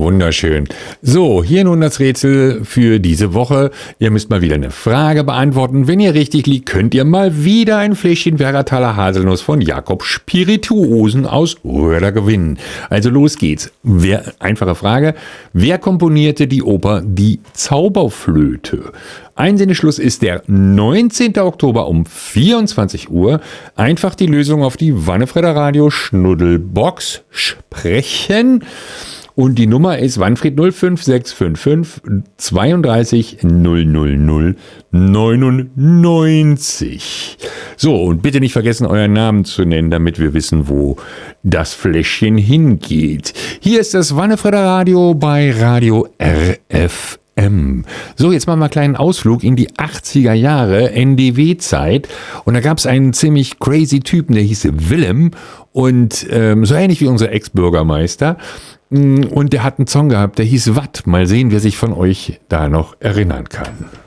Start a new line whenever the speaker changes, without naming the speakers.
Wunderschön. So, hier nun das Rätsel für diese Woche. Ihr müsst mal wieder eine Frage beantworten. Wenn ihr richtig liegt, könnt ihr mal wieder ein Fläschchen Werrataler Haselnuss von Jakob Spirituosen aus Röder gewinnen. Also los geht's. Einfache Frage. Wer komponierte die Oper Die Zauberflöte? Einsendeschluss ist der 19. Oktober um 24 Uhr. Einfach die Lösung auf die Wannefredder Radio Schnuddelbox sprechen. Und die Nummer ist Wanfried 05655 32 000 99. So, und bitte nicht vergessen, euren Namen zu nennen, damit wir wissen, wo das Fläschchen hingeht. Hier ist das Wannefredder Radio bei Radio RFM. So, jetzt machen wir einen kleinen Ausflug in die 80er Jahre, NDW-Zeit. Und da gab es einen ziemlich crazy Typen, der hieß Willem. Und so ähnlich wie unser Ex-Bürgermeister. Und der hat einen Song gehabt, der hieß Watt. Mal sehen, wer sich von euch da noch erinnern kann.